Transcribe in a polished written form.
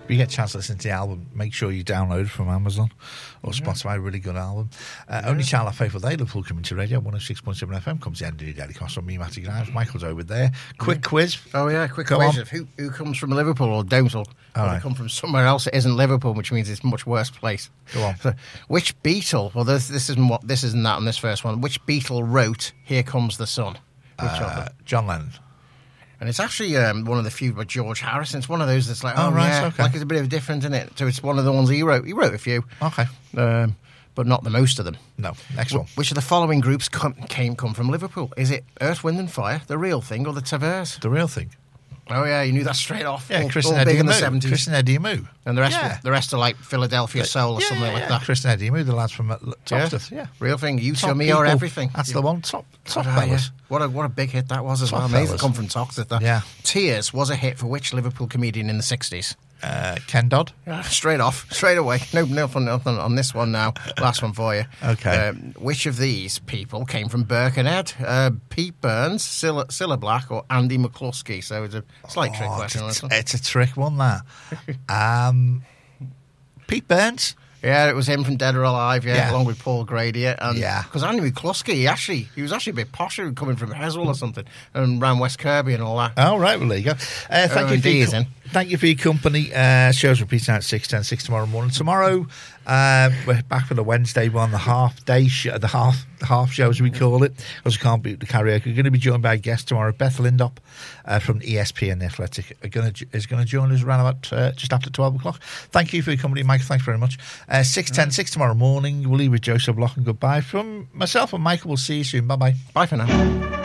you get a chance to listen to the album, make sure you download it from Amazon or Spotify. Really good album. Only Channel Faithful Day, Liverpool Community Radio, 106.7 FM, comes the end of the Daily Cost on me, Matty Grimes. Michael's over there. Quick quiz. Oh, yeah, quick Go quiz on. of who comes from Liverpool or don't, or they come from somewhere else that isn't Liverpool, which means it's a much worse place. Go on. So, which Beatle, well, this isn't that on this first one, which Beatle wrote Here Comes the Sun? Which of them? John Lennon. And it's actually one of the few by George Harrison. It's one of those that's like, okay. like it's a bit of a different, isn't it? So it's one of the ones he wrote. He wrote a few. Okay. But not the most of them. No. Next one. Which of the following groups come from Liverpool? Is it Earth, Wind and Fire, The Real Thing, or The Tavers? The Real Thing. Oh, yeah, you knew that straight off. Yeah, all, Chris all and Eddie big in the Moo. 70s. Chris and Eddie Moo. And the rest are like Philadelphia Soul or something like that. Chris and Eddie Moo, the lads from Toxteth. Yeah. Real Thing, You Top To Me people. or Everything. That's the one. Top Yeah. fellas. What a big hit that was as well. Top Amazing. fellas. Come from Toxteth. That. Yeah. Tears was a hit for which Liverpool comedian in the 60s? Ken Dodd. Straight away. No, nothing on this one now. Last one for you. Okay. Which of these people came from Birkenhead? Pete Burns, Cilla Black, or Andy McCluskey? So it's a slight trick question on this one. It's a trick one, that. Pete Burns. Yeah, it was him from Dead or Alive, Yeah. along with Paul Grady. And Yeah. Because Andy McCluskey, he was actually a bit posher coming from Heswell or something, and ran West Kirby and all that. Oh, right, well, there you go. Thank you for your company. Shows repeating out at 6:10, tomorrow morning. Tomorrow, we're back for the Wednesday one, the half day show, the half show as we call it, because we can't beat the karaoke. We're going to be joined by a guest tomorrow, Beth Lindop from ESPN Athletic is going to join us around about just after 12 o'clock. Thank you for your company, Mike. Thanks very much. 6:10 tomorrow morning. We'll leave with Joseph Block, and goodbye from myself and Michael. We'll see you soon. Bye-bye. Bye for now.